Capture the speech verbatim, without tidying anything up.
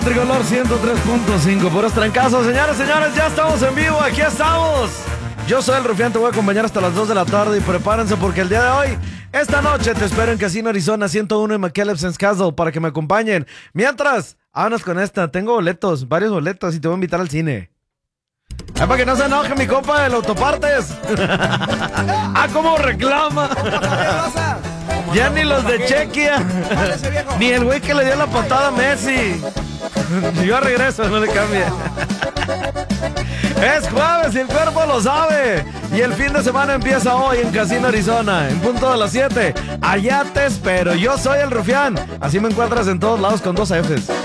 Tricolor ciento tres punto cinco, puros trancazos. Señores, señores, ya estamos en vivo, aquí estamos. Yo soy el Rufián, te voy a acompañar hasta las dos de la tarde y prepárense porque el día de hoy, esta noche, te espero en Casino Arizona ciento uno en McKellips Castle para que me acompañen. Mientras, vámonos con esta, tengo boletos, varios boletos y te voy a invitar al cine. Es para que no se enoje mi compa del Autopartes. Ah, cómo reclama. Ya ni los de Chequia, ni el güey que le dio la patada a Messi. Yo regreso, no le cambie. Es jueves y el cuerpo lo sabe. Y el fin de semana empieza hoy en Casino Arizona, en punto de las siete. Allá te espero. Yo soy el Rufián. Así me encuentras en todos lados con dos Fs.